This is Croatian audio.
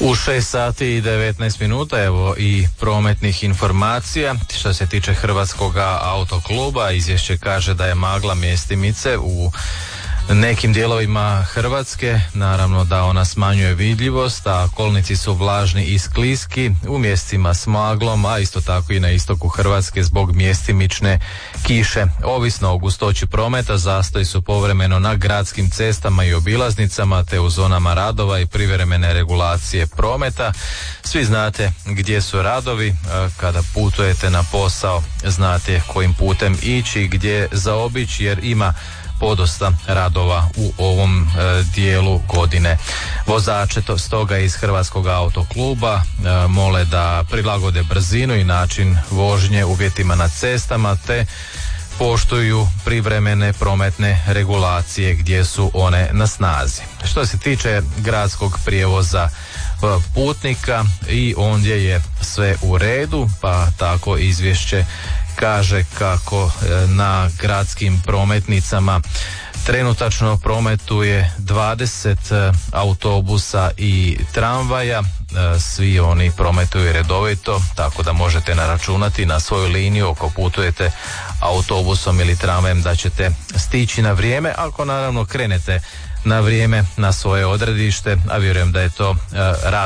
U 6 sati i 19 minuta, evo i prometnih informacija. Što se tiče Hrvatskog autokluba, izvješće kaže da je magla mjestimice u nekim dijelovima Hrvatske, naravno da ona smanjuje vidljivost, a kolnici su vlažni i skliski u mjestima s maglom, a isto tako i na istoku Hrvatske zbog mjestimične kiše. Ovisno o gustoći prometa, zastoji su povremeno na gradskim cestama i obilaznicama, te u zonama radova i privremene regulacije prometa. Svi znate gdje su radovi, kada putujete na posao znate kojim putem ići, gdje zaobići, jer ima podosta radova u ovom dijelu godine. Vozače stoga iz Hrvatskog autokluba mole da prilagode brzinu i način vožnje uvjetima na cestama, te poštuju privremene prometne regulacije gdje su one na snazi. Što se tiče gradskog prijevoza putnika, i ondje je sve u redu, pa tako izvješće kaže kako na gradskim prometnicama trenutačno prometuje 20 autobusa i tramvaja. Svi oni prometuju redovito, tako da možete naračunati na svoju liniju ako putujete autobusom ili tramvajem da ćete stići na vrijeme, ako naravno krenete na vrijeme na svoje odredište, a vjerujem da je to